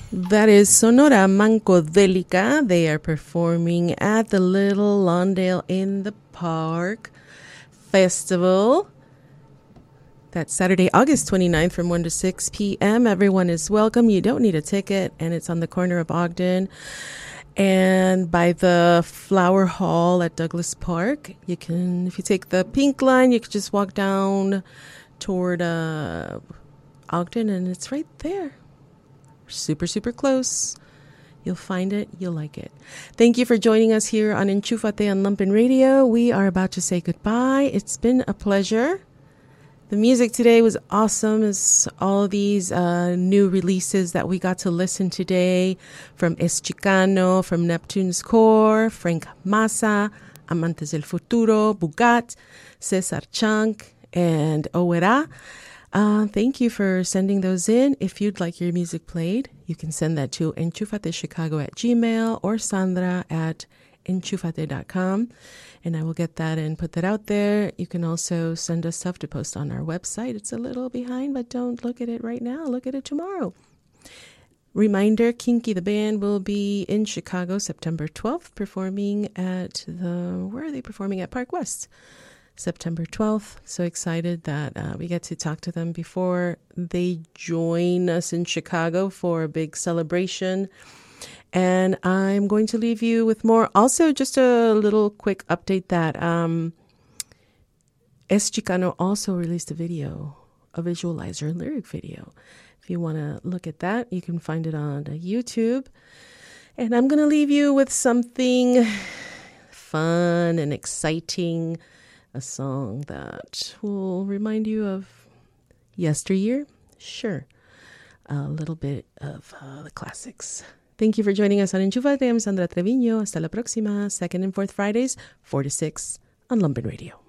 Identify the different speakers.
Speaker 1: That is Sonora Mancodélica. They are performing at the Little Lawndale in the Park Festival. That's Saturday, August 29th from 1 to 6 p.m. Everyone is welcome. You don't need a ticket, and it's on the corner of Ogden and by the Flower Hall at Douglas Park. You can, if you take the pink line, you can just walk down toward Ogden, and it's right there. Super, super close. You'll find it. You'll like it. Thank you for joining us here on Enchufate on Lumpen Radio. We are about to say goodbye. It's been a pleasure. The music today was awesome. As all these new releases that we got to listen today from Es Chicano, from Neptune's Core, Frank Massa, Amantes del Futuro, Bugat, Cesar Chunk, and Owera. Thank you for sending those in. If you'd like your music played, you can send that to enchufatechicago@gmail.com or sandra@enchufate.com. And I will get that and put that out there. You can also send us stuff to post on our website. It's a little behind, but don't look at it right now. Look at it tomorrow. Reminder, Kinky the Band will be in Chicago September 12th, performing at where are they performing? At Park West. September 12th. So excited that we get to talk to them before they join us in Chicago for a big celebration. And I'm going to leave you with more. Also, just a little quick update that Es Chicano also released a visualizer and lyric video. If you want to look at that, you can find it on YouTube. And I'm going to leave you with something fun and exciting, a song that will remind you of yesteryear. Sure. A little bit of the classics. Thank you for joining us on Enchufate. I'm Sandra Treviño. Hasta la próxima. Second and fourth Fridays, 4 to 6 on Lumpen Radio.